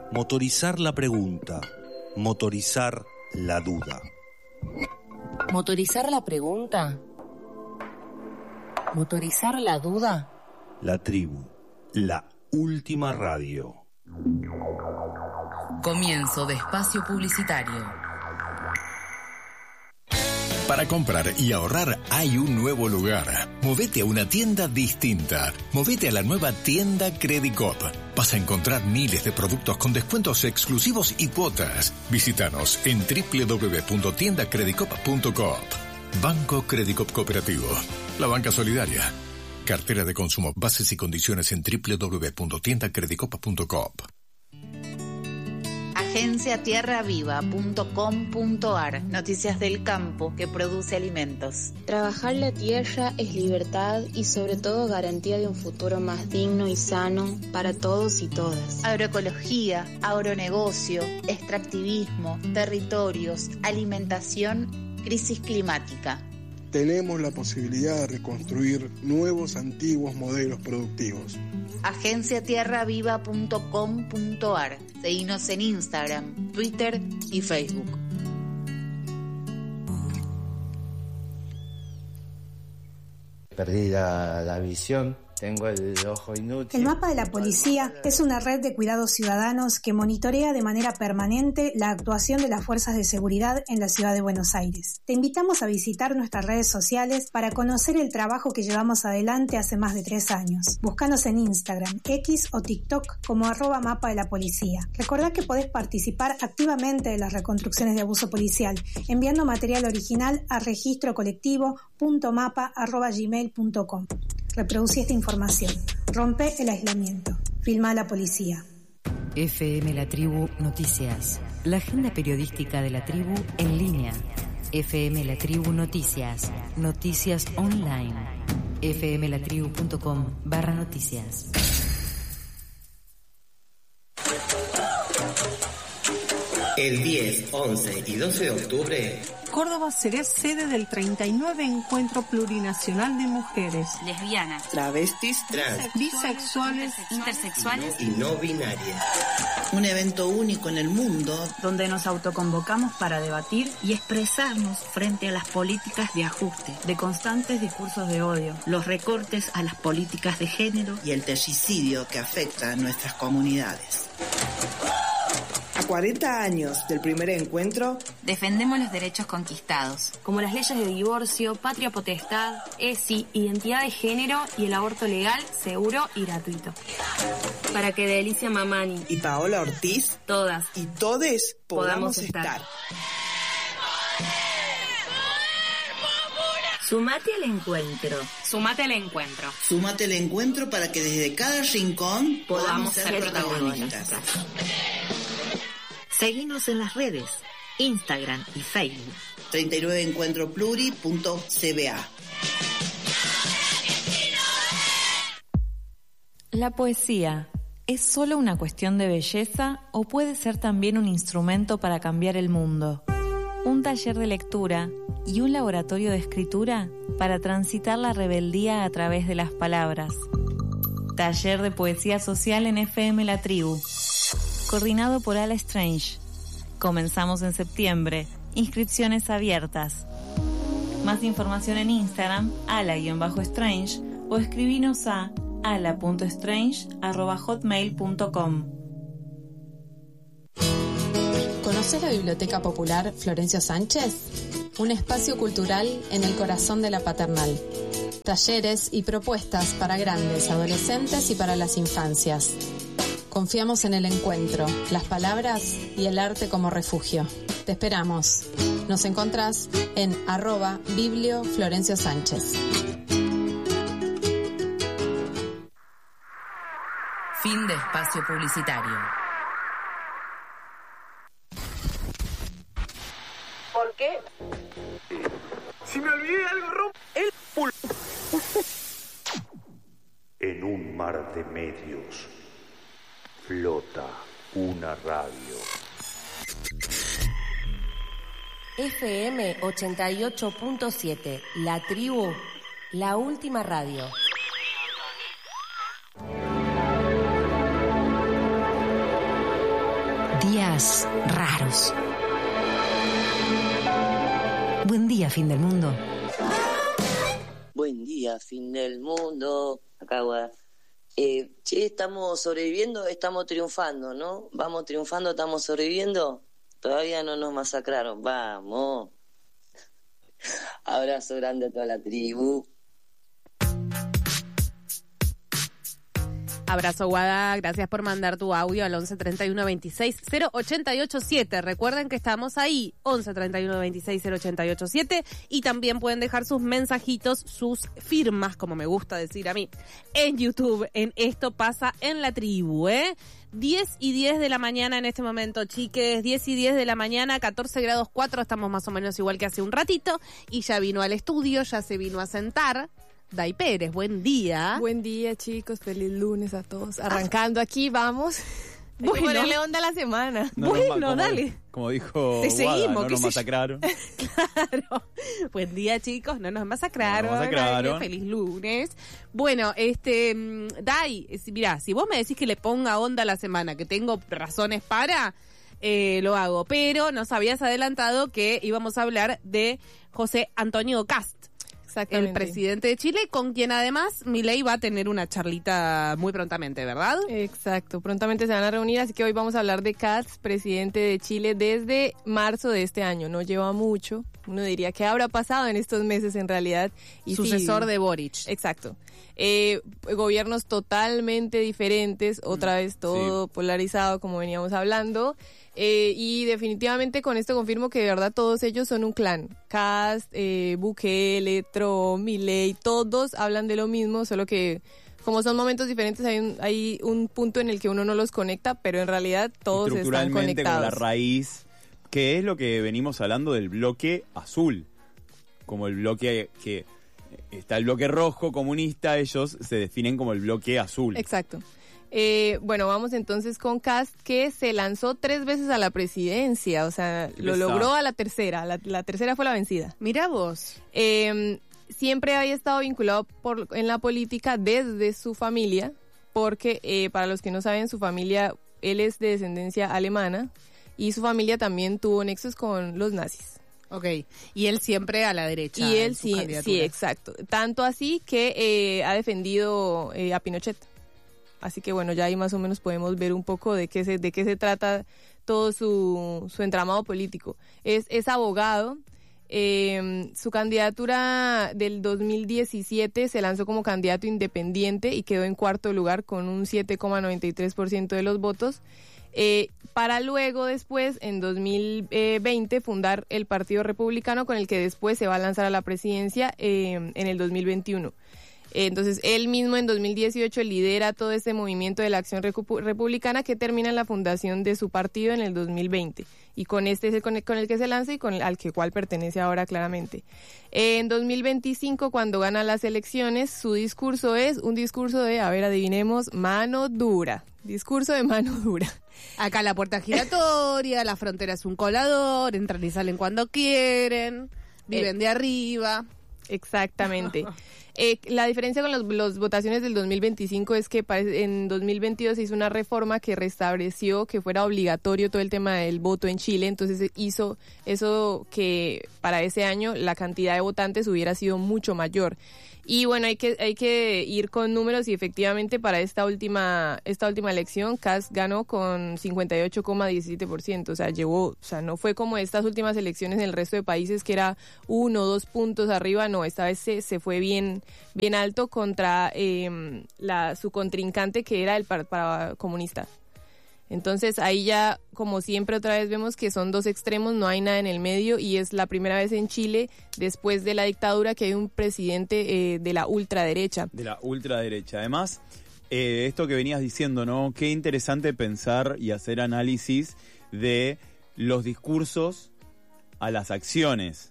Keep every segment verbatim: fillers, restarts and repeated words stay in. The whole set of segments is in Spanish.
Motorizar la pregunta, motorizar la duda. ¿Motorizar la pregunta? ¿Motorizar la duda? La tribu, la última radio. Comienzo de espacio publicitario. Para comprar y ahorrar hay un nuevo lugar. Movete a una tienda distinta. Movete a la nueva tienda Credicop. Vas a encontrar miles de productos con descuentos exclusivos y cuotas. Visítanos en doble u doble u doble u punto tienda credicop punto coop. Banco Credicop Cooperativo. La banca solidaria. Cartera de consumo. Bases y condiciones en doble u doble u doble u punto tienda credicop punto coop. agencia tierra viva punto com punto ar. Noticias del campo que produce alimentos. Trabajar la tierra es libertad y sobre todo garantía de un futuro más digno y sano para todos y todas. Agroecología, agronegocio, extractivismo, territorios, alimentación, crisis climática. Tenemos la posibilidad de reconstruir nuevos antiguos modelos productivos. agencia tierra viva punto com punto ar. Seguinos en Instagram, Twitter y Facebook. Perdí la, la visión. Tengo el ojo inútil. El mapa de la policía es una red de cuidados ciudadanos que monitorea de manera permanente la actuación de las fuerzas de seguridad en la ciudad de Buenos Aires. Te invitamos a visitar nuestras redes sociales para conocer el trabajo que llevamos adelante hace más de tres años. Búscanos en Instagram, X o TikTok como arroba mapa de la policía. Recordá que podés participar activamente de las reconstrucciones de abuso policial enviando material original a registro colectivo punto mapa arroba gmail punto com. Reproducí esta información. Rompe el aislamiento. Filma a la policía. F M La Tribu Noticias. La agenda periodística de la tribu en línea. F M La Tribu Noticias. Noticias online. fmlatribu punto com barra noticias. El diez, once y doce de octubre, Córdoba será sede del treinta y nueve Encuentro Plurinacional de Mujeres, lesbianas, travestis, trans, bisexuales, intersexuales y no, y no binarias. Un evento único en el mundo donde nos autoconvocamos para debatir y expresarnos frente a las políticas de ajuste, de constantes discursos de odio, los recortes a las políticas de género y el terricidio que afecta a nuestras comunidades. A cuarenta años del primer encuentro, defendemos los derechos conquistados, como las leyes de divorcio, patria potestad, E S I, identidad de género y el aborto legal, seguro y gratuito. Para que Delicia Mamani y Paola Ortiz, todas y todes podamos, podamos estar. estar. Sumate al encuentro. Sumate al encuentro. Sumate al encuentro para que desde cada rincón podamos, podamos ser, ser protagonistas. protagonistas. Seguinos en las redes, Instagram y Facebook. treinta y nueve encuentro pluri punto c b a. La poesía, ¿es solo una cuestión de belleza o puede ser también un instrumento para cambiar el mundo? Un taller de lectura y un laboratorio de escritura para transitar la rebeldía a través de las palabras. Taller de poesía social en F M La Tribu. Coordinado por Ala Strange. Comenzamos en septiembre. Inscripciones abiertas. Más información en Instagram, ala-strange, o escribinos a ala punto strange arroba hotmail punto com. ¿Conoces la Biblioteca Popular Florencio Sánchez? Un espacio cultural en el corazón de la Paternal. Talleres y propuestas para grandes, adolescentes y para las infancias. Confiamos en el encuentro, las palabras y el arte como refugio. Te esperamos. Nos encontrás en arroba Biblio Florencio Sánchez. Fin de espacio publicitario. ¿Por qué? Si me olvidé algo, romp el pul... En un mar de medios flota una radio. F M ochenta y ocho punto siete, La Tribu, la última radio. días raros. Buen día, fin del mundo. Buen día, fin del mundo. Acá, gua. Eh, che, estamos sobreviviendo, estamos triunfando, ¿no? Vamos triunfando, estamos sobreviviendo. Todavía no nos masacraron, vamos. Abrazo grande a toda la tribu. Abrazo, Guada, gracias por mandar tu audio al once treinta y uno veintiséis cero ochenta y ocho siete. Recuerden que estamos ahí, once treinta y uno veintiséis cero ochenta y ocho siete, y también pueden dejar sus mensajitos, sus firmas, como me gusta decir a mí, en YouTube, en Esto Pasa en la Tribu, ¿eh? diez y diez de la mañana en este momento, chiques, diez y diez de la mañana, catorce grados cuatro, estamos más o menos igual que hace un ratito, y ya vino al estudio, ya se vino a sentar. Day Pérez, buen día. Buen día, chicos, feliz lunes a todos. Arrancando aquí, vamos. Hay Bueno. que ponerle onda a la semana. No bueno, nos, como, dale. Como dijo Te Guada, seguimos, no qué nos sé masacraron. Claro. Buen día, chicos, no nos masacraron. No nos masacraron. Feliz lunes. Bueno, este, mm, Day, es- mirá, si vos me decís que le ponga onda a la semana, que tengo razones para, eh, lo hago. Pero nos habías adelantado que íbamos a hablar de José Antonio Cast, el presidente de Chile, con quien además Milei va a tener una charlita muy prontamente, ¿verdad? Exacto, prontamente se van a reunir, así que hoy vamos a hablar de Kast, presidente de Chile desde marzo de este año. No lleva mucho, uno diría, ¿qué habrá pasado en estos meses en realidad? Y Sucesor sí, de Boric. Exacto. Eh, gobiernos totalmente diferentes, otra vez todo Sí. polarizado como veníamos hablando. Eh, y definitivamente con esto confirmo que de verdad todos ellos son un clan. Kast, eh, Bukele, Trump, Milei, todos hablan de lo mismo, solo que como son momentos diferentes hay un, hay un punto en el que uno no los conecta, pero en realidad todos están Estructuralmente con conectados. la raíz, que es lo que venimos hablando del bloque azul. Como el bloque que está el bloque rojo comunista, ellos se definen como el bloque azul. Exacto. Eh, bueno, vamos entonces con Kast, que se lanzó tres veces a la presidencia, o sea, Qué lo pesado. logró a la tercera, la, la tercera fue la vencida. Mirá vos. Eh, siempre había estado vinculado por, en la política desde su familia, porque eh, para los que no saben, su familia, él es de descendencia alemana y su familia también tuvo nexos con los nazis. Ok, y él siempre a la derecha. Y en él sus sí, sí, candidaturas. exacto. Tanto así que eh, ha defendido eh, a Pinochet. Así que bueno, ya ahí más o menos podemos ver un poco de qué se, de qué se trata todo su, su entramado político. Es, es abogado. Eh, su candidatura del dos mil diecisiete se lanzó como candidato independiente y quedó en cuarto lugar con un siete coma noventa y tres por ciento de los votos. Eh, para luego después, en dos mil veinte, fundar el Partido Republicano, con el que después se va a lanzar a la presidencia eh, en el dos mil veintiuno. Entonces, él mismo en dos mil dieciocho lidera todo este movimiento de la acción recu- republicana que termina en la fundación de su partido en el dos mil veinte. Y con este es el con el, con el que se lanza y con el, al que cual pertenece ahora claramente. Eh, en dos mil veinticinco, cuando gana las elecciones, su discurso es un discurso de, a ver, adivinemos, mano dura. Discurso de mano dura. Acá la puerta giratoria, la frontera es un colador, entran y salen cuando quieren, viven Eh, de arriba. Exactamente. Eh, la diferencia con las los votaciones del dos mil veinticinco es que parece- en dos mil veintidós se hizo una reforma que restableció que fuera obligatorio todo el tema del voto en Chile, entonces hizo eso que para ese año la cantidad de votantes hubiera sido mucho mayor. Y bueno, hay que hay que ir con números y efectivamente para esta última esta última elección Kast ganó con cincuenta y ocho coma diecisiete por ciento, o sea, llevó, o sea, no fue como estas últimas elecciones en el resto de países que era uno o dos puntos arriba, no, esta vez se, se fue bien bien alto contra eh, la su contrincante que era el par, para, comunista. Entonces ahí ya, como siempre, otra vez vemos que son dos extremos, no hay nada en el medio y es la primera vez en Chile, después de la dictadura, que hay un presidente eh, de la ultraderecha. De la ultraderecha. Además, eh, esto que venías diciendo, ¿no? Qué interesante pensar y hacer análisis de los discursos a las acciones.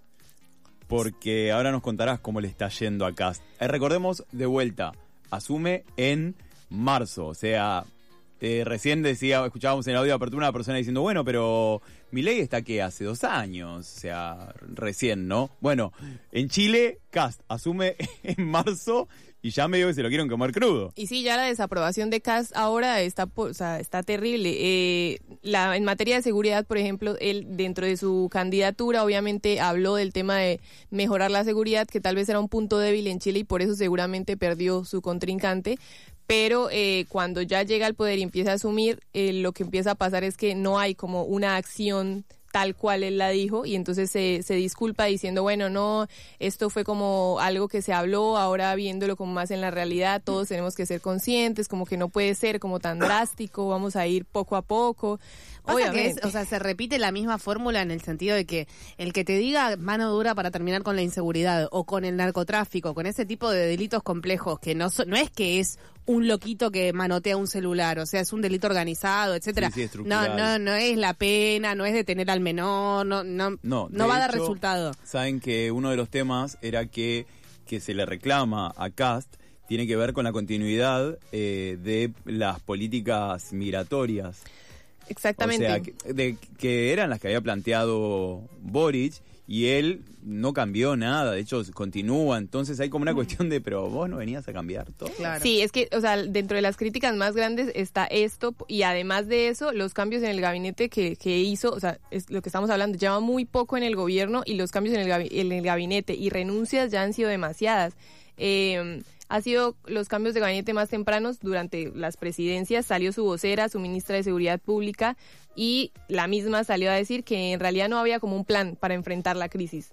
Porque ahora nos contarás cómo le está yendo a Kast. Eh, recordemos, de vuelta, asume en marzo, o sea, Eh, recién decía, escuchábamos en el audio de apertura una persona diciendo, bueno, pero Milei está que hace dos años, o sea, recién, ¿no? Bueno, en Chile, Kast asume en marzo y ya medio que se lo quieren comer crudo. Y sí, ya la desaprobación de Kast ahora está, o sea, está terrible. Eh, la, en materia de seguridad, por ejemplo, él dentro de su candidatura obviamente habló del tema de mejorar la seguridad, que tal vez era un punto débil en Chile y por eso seguramente perdió su contrincante. Pero eh, cuando ya llega al poder y empieza a asumir, eh, lo que empieza a pasar es que no hay como una acción tal cual él la dijo y entonces se, se disculpa diciendo, bueno, no, esto fue como algo que se habló, ahora viéndolo como más en la realidad, todos tenemos que ser conscientes, como que no puede ser como tan drástico, vamos a ir poco a poco. Pasa que es, o sea, se repite la misma fórmula en el sentido de que el que te diga mano dura para terminar con la inseguridad o con el narcotráfico, con ese tipo de delitos complejos, que no, so, no es que es un loquito que manotea un celular, o sea, es un delito organizado, etcétera. Sí, sí, no, no, no es la pena, no es detener al menor, no, no, no, no va a dar hecho, resultado. Saben que uno de los temas era que, que se le reclama a Kast tiene que ver con la continuidad eh, de las políticas migratorias. Exactamente. O sea, que, de, que eran las que había planteado Boric y él no cambió nada, de hecho continúa, entonces hay como una cuestión de, pero vos no venías a cambiar todo. Claro. Sí, es que, o sea, dentro de las críticas más grandes está esto y además de eso, los cambios en el gabinete que, que hizo, o sea, es lo que estamos hablando, lleva muy poco en el gobierno y los cambios en el, gabi- en el gabinete y renuncias ya han sido demasiadas. Eh, ha sido los cambios de gabinete más tempranos durante las presidencias, salió su vocera, su ministra de Seguridad Pública y la misma salió a decir que en realidad no había como un plan para enfrentar la crisis.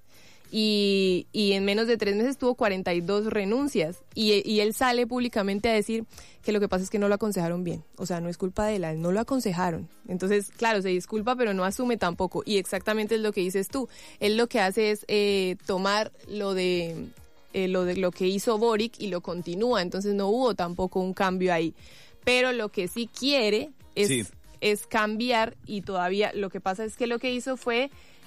Y, y en menos de tres meses tuvo cuarenta y dos renuncias y, y él sale públicamente a decir que lo que pasa es que no lo aconsejaron bien, o sea, no es culpa de él, no lo aconsejaron. Entonces, claro, se disculpa pero no asume tampoco y exactamente es lo que dices tú, él lo que hace es eh, tomar lo de... Eh, lo de lo que hizo Boric y lo continúa, entonces no hubo tampoco un cambio ahí, pero lo que sí quiere es, sí. es cambiar y todavía lo que pasa es que lo que hizo fue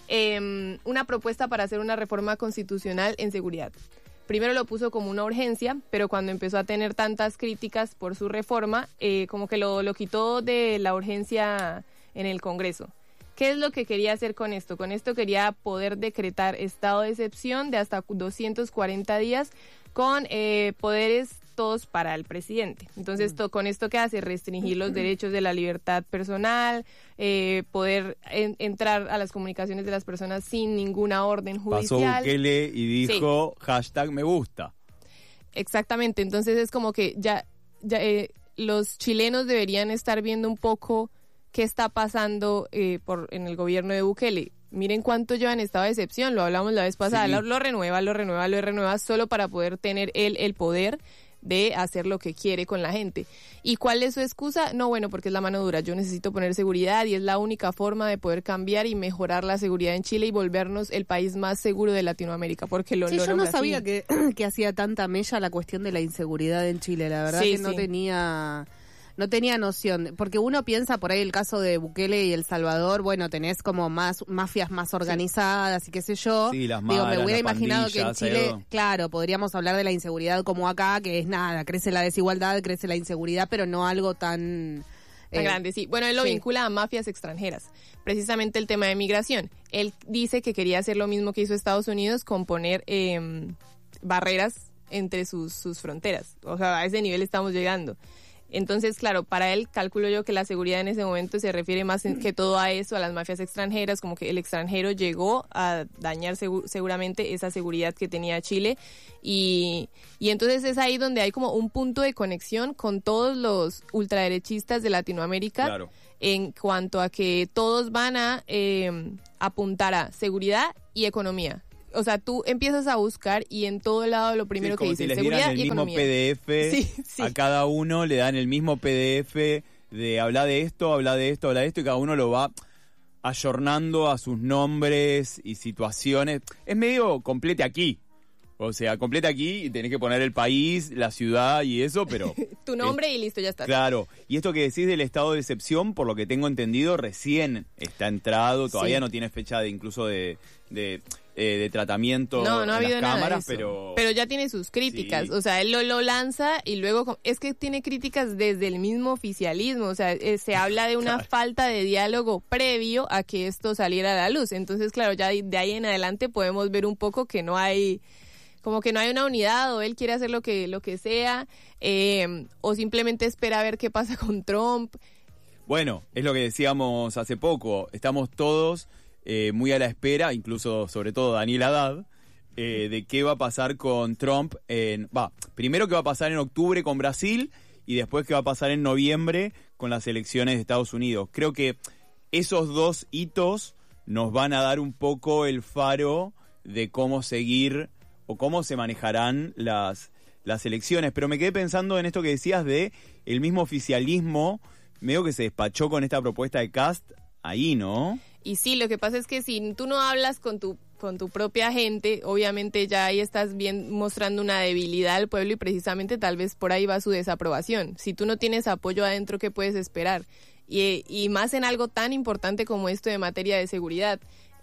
eh, una propuesta para hacer una reforma constitucional en seguridad. Primero lo puso como una urgencia, pero cuando empezó a tener tantas críticas por su reforma, eh, como que lo, lo quitó de la urgencia en el Congreso. ¿Qué es lo que quería hacer con esto? Con esto quería poder decretar estado de excepción de hasta doscientos cuarenta días con eh, poderes todos para el presidente. Entonces, mm. to, con esto ¿qué hace? Restringir los derechos de la libertad personal, eh, poder en, entrar a las comunicaciones de las personas sin ninguna orden judicial. Pasó Bukele y dijo, sí. hashtag me gusta. Exactamente, entonces es como que ya, ya eh, los chilenos deberían estar viendo un poco qué está pasando eh, por en el gobierno de Bukele. Miren cuánto lleva en estado de excepción, lo hablamos la vez pasada, sí. lo, lo renueva, lo renueva, lo renueva, solo para poder tener él el poder de hacer lo que quiere con la gente. ¿Y cuál es su excusa? No, bueno, porque es la mano dura, yo necesito poner seguridad y es la única forma de poder cambiar y mejorar la seguridad en Chile y volvernos el país más seguro de Latinoamérica, porque lo Sí, lo yo no así. sabía que, que hacía tanta mella la cuestión de la inseguridad en Chile, la verdad Sí, que no sí. tenía... No tenía noción, porque uno piensa por ahí el caso de Bukele y El Salvador, bueno, tenés como más mafias más organizadas y qué sé yo. Sí, las Digo, malas, me hubiera las imaginado que en pandillas, Chile, algo. claro, podríamos hablar de la inseguridad como acá, que es nada, crece la desigualdad, crece la inseguridad, pero no algo tan... Tan eh, grande, sí. Bueno, él lo sí. vincula a mafias extranjeras. Precisamente el tema de migración. Él dice que quería hacer lo mismo que hizo Estados Unidos con poner eh, barreras entre sus, sus fronteras. O sea, a ese nivel estamos llegando. Entonces, claro, para él calculo yo que la seguridad en ese momento se refiere más que todo a eso, a las mafias extranjeras, como que el extranjero llegó a dañar segu- seguramente esa seguridad que tenía Chile y, y entonces es ahí donde hay como un punto de conexión con todos los ultraderechistas de Latinoamérica Claro. en cuanto a que todos van a eh, apuntar a seguridad y economía. O sea, tú empiezas a buscar y en todo lado lo primero Sí, que como dices, si les seguridad dieran el y mismo economía. P D F Sí, sí. a cada uno, le dan el mismo P D F de habla de esto, habla de esto, habla de esto, y cada uno lo va ayornando a sus nombres y situaciones. Es medio complete aquí. O sea, completa aquí y tenés que poner el país, la ciudad y eso, pero... tu nombre y listo, ya está. Claro. Y esto que decís del estado de excepción, por lo que tengo entendido, recién está entrado, todavía sí. no tiene fecha de incluso de... de Eh, de tratamiento no, no ha en habido las nada cámaras, de eso. pero... Pero ya tiene sus críticas, Sí. o sea, él lo, lo lanza y luego... Es que tiene críticas desde el mismo oficialismo, o sea, eh, se habla de una Claro. falta de diálogo previo a que esto saliera a la luz. Entonces, claro, ya de ahí en adelante podemos ver un poco que no hay... Como que no hay una unidad, o él quiere hacer lo que, lo que sea, eh, o simplemente espera a ver qué pasa con Trump. Bueno, es lo que decíamos hace poco, estamos todos... Eh, muy a la espera, incluso sobre todo Daniel Haddad, eh, de qué va a pasar con Trump en... Va, primero qué va a pasar en octubre con Brasil y después qué va a pasar en noviembre con las elecciones de Estados Unidos. Creo que esos dos hitos nos van a dar un poco el faro de cómo seguir o cómo se manejarán las, las elecciones. Pero me quedé pensando en esto que decías de el mismo oficialismo, medio que se despachó con esta propuesta de Kast ahí, ¿no? Y sí, lo que pasa es que si tú no hablas con tu con tu propia gente, obviamente ya ahí estás bien mostrando una debilidad al pueblo y precisamente tal vez por ahí va su desaprobación. Si tú no tienes apoyo adentro, ¿qué puedes esperar? Y, y más en algo tan importante como esto de materia de seguridad.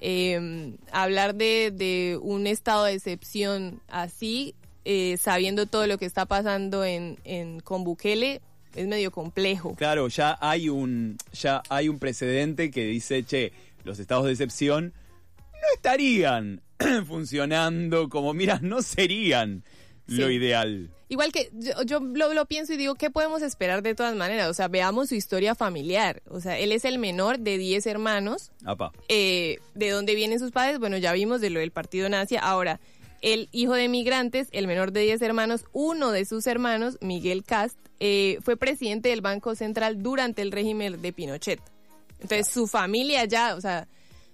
Eh, hablar de, de un estado de excepción así, eh, sabiendo todo lo que está pasando en, en con Bukele, es medio complejo. Claro, ya hay un ya hay un precedente que dice, che, los estados de excepción no estarían funcionando como, mira, no serían sí. lo ideal. Igual que yo, yo lo, lo pienso y digo, ¿qué podemos esperar de todas maneras? O sea, veamos su historia familiar. O sea, él es el menor de diez hermanos. Apa. Eh, ¿De dónde vienen sus padres? Bueno, ya vimos de lo del partido nazi. Ahora, el hijo de migrantes, el menor de diez hermanos, uno de sus hermanos, Miguel Kast, eh, fue presidente del Banco Central durante el régimen de Pinochet. Entonces, su familia ya, o sea,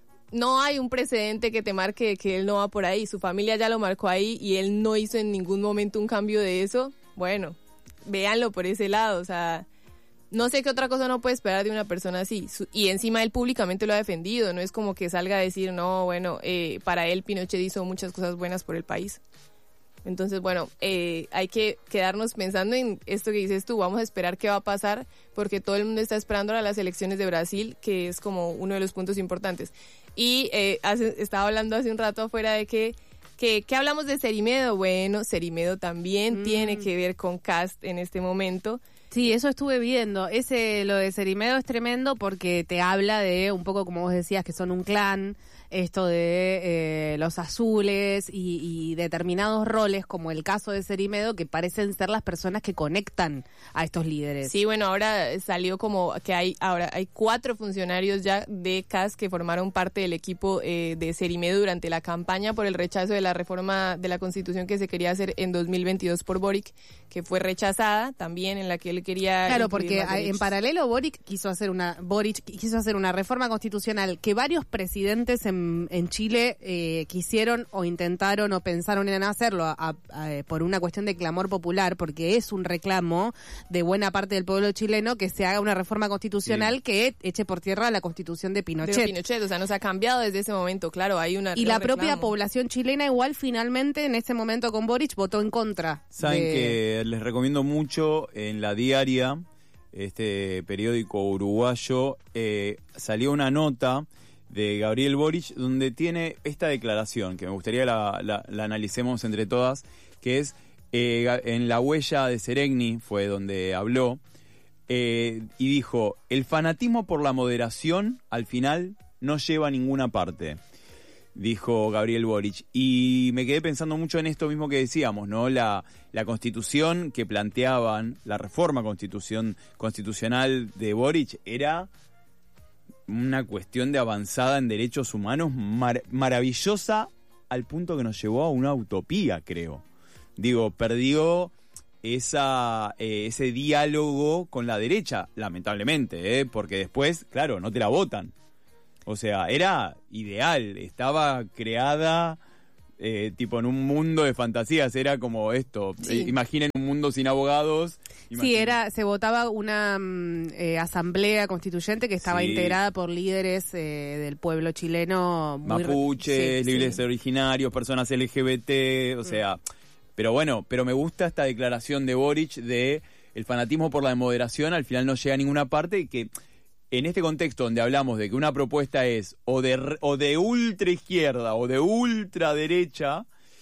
no hay un precedente que te marque que él no va por ahí. Su familia ya lo marcó ahí y él no hizo en ningún momento un cambio de eso. Bueno, véanlo por ese lado, o sea, no sé qué otra cosa no puede esperar de una persona así. Su, y encima él públicamente lo ha defendido, no es como que salga a decir, no, bueno, eh, para él Pinochet hizo muchas cosas buenas por el país. Entonces, bueno, eh, hay que quedarnos pensando en esto que dices tú, vamos a esperar qué va a pasar, porque todo el mundo está esperando a las elecciones de Brasil, que es como uno de los puntos importantes. Y eh, hace, estaba hablando hace un rato afuera de que, que, que hablamos de Cerimedo. Bueno, Cerimedo también mm. tiene que ver con Kast en este momento. Sí, eso estuve viendo. Ese, lo de Cerimedo es tremendo porque te habla de un poco, como vos decías, que son un clan, esto de eh, los azules y, y determinados roles, como el caso de Cerimedo, que parecen ser las personas que conectan a estos líderes. Sí, bueno, ahora salió como que hay ahora hay cuatro funcionarios ya de C A S que formaron parte del equipo eh, de Cerimedo durante la campaña por el rechazo de la reforma de la Constitución que se quería hacer en dos mil veintidós por Boric, que fue rechazada también, en la que él quería... Claro, porque en paralelo Boric quiso hacer una Boric quiso hacer una reforma constitucional que varios presidentes en en Chile eh, quisieron o intentaron o pensaron en hacerlo a, a, a, por una cuestión de clamor popular, porque es un reclamo de buena parte del pueblo chileno que se haga una reforma constitucional sí. que eche por tierra la Constitución de Pinochet. De Pinochet, o sea, no se ha cambiado desde ese momento, claro, hay una... Y la reclamo. propia población chilena igual finalmente en este momento con Boric votó en contra. Saben de... que les recomiendo mucho en La Diaria, este periódico uruguayo, eh, salió una nota de Gabriel Boric, donde tiene esta declaración, que me gustaría la, la, la analicemos entre todas, que es, eh, en La Huella de Seregni, fue donde habló, eh, y dijo, el fanatismo por la moderación, al final, no lleva a ninguna parte, dijo Gabriel Boric. Y me quedé pensando mucho en esto mismo que decíamos, ¿no? La, la constitución que planteaban, la reforma constitución, constitucional de Boric, era... una cuestión de avanzada en derechos humanos mar- maravillosa al punto que nos llevó a una utopía, creo. Digo, perdió esa eh, ese diálogo con la derecha, lamentablemente, ¿eh? Porque después, claro, no te la votan. O sea, era ideal, estaba creada eh, tipo en un mundo de fantasías, era como esto. Sí. Eh, imaginen un mundo sin abogados. Sí, imaginen- era, se votaba una mm, eh, asamblea constituyente que estaba Sí. integrada por líderes eh, del pueblo chileno. Muy re- Mapuches, sí, libres sí. originarios, personas L G B T, o sea, pero bueno, pero me gusta esta declaración de Boric de el fanatismo por la moderación al final no llega a ninguna parte, y que en este contexto donde hablamos de que una propuesta es o de re- o de ultra izquierda o de ultra derecha,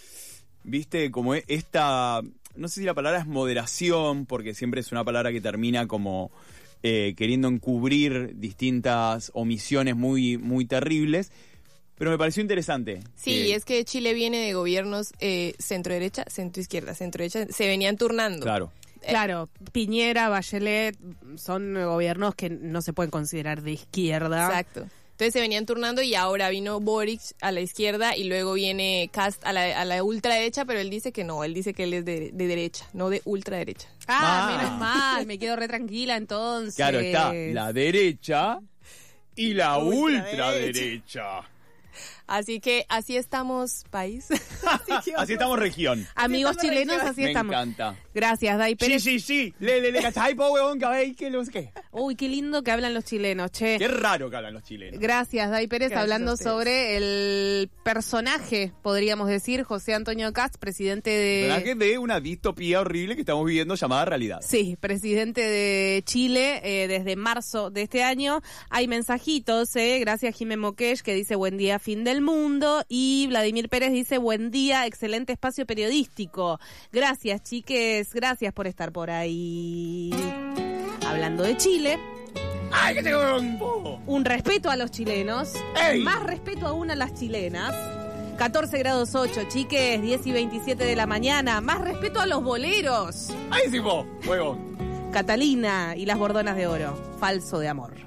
viste, como e- esta, no sé si la palabra es moderación, porque siempre es una palabra que termina como eh, queriendo encubrir distintas omisiones muy, muy terribles. Pero me pareció interesante. Sí, que- y es que Chile viene de gobiernos eh, centro-derecha, centro-izquierda, centro-derecha, se venían turnando. Claro. Claro, Piñera, Bachelet son gobiernos que no se pueden considerar de izquierda. Exacto. Entonces se venían turnando y ahora vino Boric a la izquierda y luego viene Kast a la, a la ultraderecha, pero él dice que no, él dice que él es de, de derecha, no de ultraderecha. Ah, Ah. menos mal, me quedo re tranquila entonces. Claro, está la derecha y la Ultraderecha. ultraderecha. Así que así estamos, país. Así estamos, región. Amigos chilenos, así Me estamos. encanta. Gracias, Dai Pérez. Sí, sí, sí. Le, le, le, ¿cachai, po, huevón? Que veis que los que. Uy, qué lindo que hablan los chilenos, che. Qué raro que hablan los chilenos. Gracias, Dai Pérez, Gracias a hablando ustedes. sobre el personaje, podríamos decir, José Antonio Kast, presidente de... Personaje de una distopía horrible que estamos viviendo llamada realidad. Sí, presidente de Chile eh, desde marzo de este año. Hay mensajitos, eh, gracias Jimé Moquesh, que dice buen día, fin del mundo. Y Vladimir Pérez dice buen día, excelente espacio periodístico. Gracias, chiques, gracias por estar por ahí. Hablando de Chile... ¡Ay, que tengo un poco! Un respeto a los chilenos, ¡Ey! más respeto aún a las chilenas. catorce grados ocho, chiques, diez y veintisiete de la mañana. Más respeto a los boleros. ¡Ahí sí, po, huevón! Catalina y las bordonas de oro. Falso de amor.